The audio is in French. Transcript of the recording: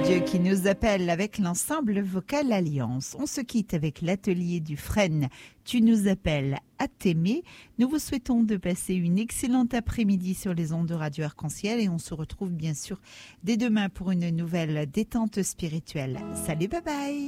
Dieu qui nous appelle avec l'ensemble vocal Alliance. On se quitte avec l'atelier du Fresne. Tu nous appelles à t'aimer. Nous vous souhaitons de passer une excellente après-midi sur les ondes de Radio Arc-en-Ciel et on se retrouve bien sûr dès demain pour une nouvelle détente spirituelle. Salut, bye bye.